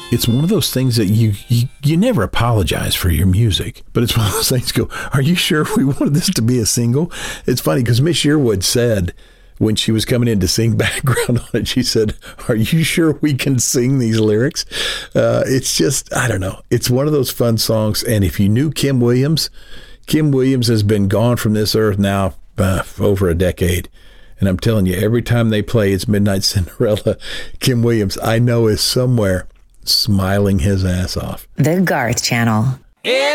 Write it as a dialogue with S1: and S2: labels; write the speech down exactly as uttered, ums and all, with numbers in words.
S1: it's one of those things that you, you you never apologize for your music, but it's one of those things go, are you sure we wanted this to be a single? It's funny because Miss Sherwood said when she was coming in to sing background on it, she said, are you sure we can sing these lyrics? Uh, it's just, I don't know. It's one of those fun songs. And if you knew Kim Williams, Kim Williams has been gone from this earth now uh, over a decade. And I'm telling you, every time they play It's Midnight Cinderella, Kim Williams, I know, is somewhere smiling his ass off.
S2: The Garth Channel.
S3: It's